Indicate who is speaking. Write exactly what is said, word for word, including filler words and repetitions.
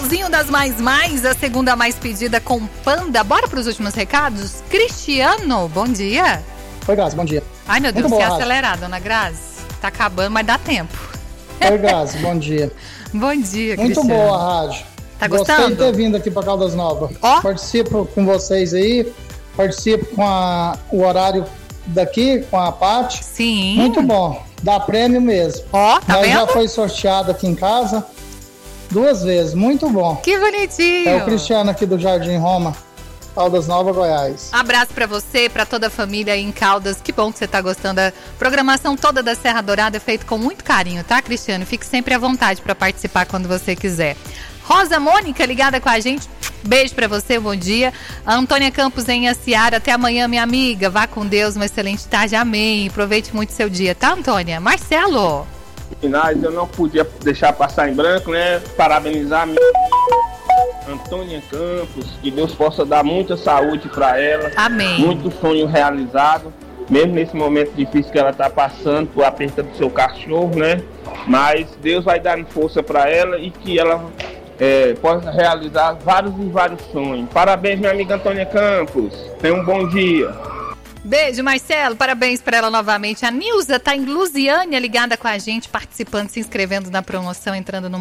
Speaker 1: Finalzinho das mais mais, a segunda mais pedida com Panda. Bora pros últimos recados? Cristiano, bom dia.
Speaker 2: Oi, Grazi, bom dia.
Speaker 1: Ai, meu Deus,
Speaker 2: Muito
Speaker 1: você é
Speaker 2: boa,
Speaker 1: acelerada, dona Grazi. Tá acabando, mas dá tempo.
Speaker 2: Oi, Grazi, bom dia.
Speaker 1: Bom dia,
Speaker 2: Muito
Speaker 1: Cristiano.
Speaker 2: boa a rádio.
Speaker 1: Tá
Speaker 2: Gostei
Speaker 1: gostando?
Speaker 2: de ter vindo aqui para Caldas Novas.
Speaker 1: Ó.
Speaker 2: Participo com vocês aí, participo com a, o horário daqui, com a Paty.
Speaker 1: Sim.
Speaker 2: Muito bom, dá prêmio mesmo.
Speaker 1: Ó, tá
Speaker 2: Nós
Speaker 1: vendo?
Speaker 2: já foi sorteado aqui em casa duas vezes, muito bom.
Speaker 1: Que bonitinho.
Speaker 2: É o Cristiano aqui do Jardim Roma, Caldas Novas, Goiás.
Speaker 1: Abraço pra você, pra toda a família aí em Caldas. Que bom que você tá gostando da programação toda da Serra Dourada, é feito com muito carinho, tá, Cristiano? Fique sempre à vontade pra participar quando você quiser. Rosa Mônica ligada com a gente. Beijo pra você, bom dia. A Antônia Campos em Aciara, até amanhã, minha amiga. Vá com Deus, uma excelente tarde, amém. Aproveite muito seu dia, tá, Antônia? Marcelo.
Speaker 3: Finais, eu não podia deixar passar em branco, né? Parabenizar a minha Antônia Campos, que Deus possa dar muita saúde para ela.
Speaker 1: Amém.
Speaker 3: Muito sonho realizado, mesmo nesse momento difícil que ela está passando por a perda do seu cachorro, né? Mas Deus vai dar força para ela e que ela é, possa realizar vários e vários sonhos. Parabéns, minha amiga Antônia Campos. Tenha um bom dia.
Speaker 1: Beijo, Marcelo. Parabéns para ela novamente. A Nilza tá em Lusiânia ligada com a gente, participando, se inscrevendo na promoção, entrando no